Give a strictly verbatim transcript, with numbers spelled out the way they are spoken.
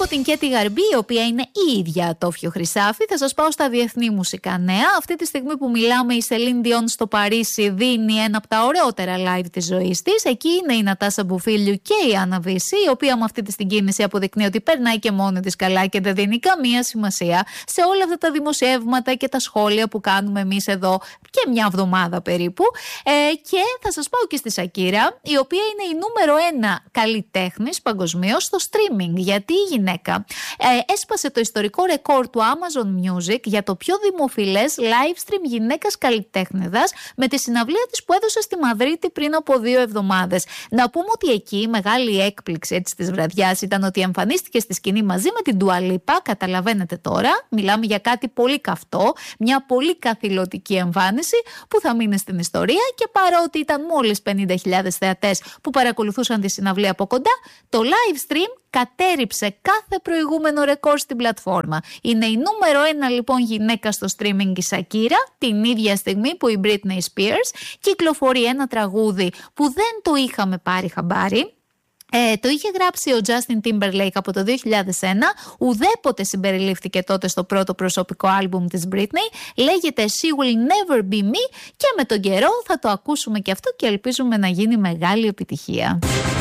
την Κέτι Γαρμπή, η οποία είναι η ίδια Ατόφιο Χρυσάφη. Θα σας πάω στα διεθνή μουσικά νέα. Αυτή τη στιγμή που μιλάμε, η Σελίν Διόν στο Παρίσι δίνει ένα από τα ωραιότερα live της ζωής της. Εκεί είναι η Νατάσα Μπουφίλιου και η Άννα Βύση, η οποία με αυτή τη την κίνηση αποδεικνύει ότι περνάει και μόνη της καλά και δεν δίνει καμία σημασία σε όλα αυτά τα δημοσιεύματα και τα σχόλια που κάνουμε εμείς εδώ και μια εβδομάδα περίπου. Ε, και θα σας πάω και στη Σακύρα, η οποία είναι η νούμερο ένα καλλιτέχνης παγκοσμίως στο streaming. Γιατί η γυναίκα ε, έσπασε το ιστορικό ρεκόρ του Amazon Music για το πιο δημοφιλές live stream γυναίκας καλλιτέχνηδας με τη συναυλία της που έδωσε στη Μαδρίτη πριν από δύο εβδομάδες. Να πούμε ότι εκεί η μεγάλη έκπληξη έτσι της βραδιάς ήταν ότι εμφανίστηκε στη σκηνή μαζί με την Dua Lipa. Καταλαβαίνετε τώρα, μιλάμε για κάτι πολύ καυτό, μια πολύ καθηλωτική εμφάνιση που θα μείνει στην ιστορία, και παρότι ήταν μόλις πενήντα χιλιάδες θεατές που παρακολουθούσαν τη συναυλία από κοντά, το live stream κατέρριψε κάθε προηγούμενο ρεκόρ στην πλατφόρμα. Είναι η νούμερο ένα λοιπόν γυναίκα στο streaming η Σακύρα, την ίδια στιγμή που η Britney Spears κυκλοφορεί ένα τραγούδι που δεν το είχαμε πάρει χαμπάρι. Ε, το είχε γράψει ο Justin Timberlake από το δύο χιλιάδες ένα, ουδέποτε συμπεριλήφθηκε τότε στο πρώτο προσωπικό άλμπουμ της Britney. Λέγεται She Will Never Be Me και με τον καιρό θα το ακούσουμε και αυτό και ελπίζουμε να γίνει μεγάλη επιτυχία.